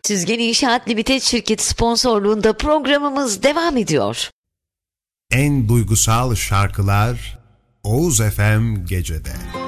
Süzgen İnşaat Limited şirketi sponsorluğunda programımız devam ediyor. En duygusal şarkılar Oğuz FM Gece'de.